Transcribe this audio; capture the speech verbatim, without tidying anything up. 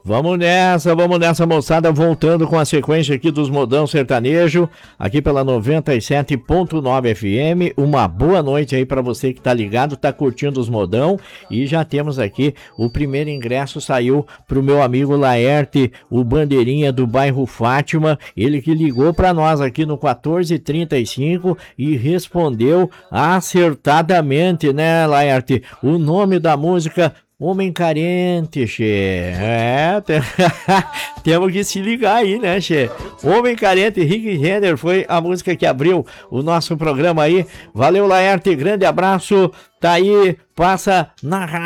Vamos nessa, vamos nessa, moçada, voltando com a sequência aqui dos Modão Sertanejo, aqui pela noventa e sete ponto nove F M. Uma boa noite aí para você que tá ligado, tá curtindo os Modão, e já temos aqui o primeiro ingresso, saiu pro meu amigo Laerte, o bandeirinha do bairro Fátima, ele que ligou para nós aqui no quatorze trinta e cinco e respondeu acertadamente, né, Laerte? O nome da música Homem Carente, che. É, tem... temos que se ligar aí, né, che? Homem Carente, Rick Renner, foi a música que abriu o nosso programa aí. Valeu, Laerte, grande abraço. Tá aí, passa na rádio.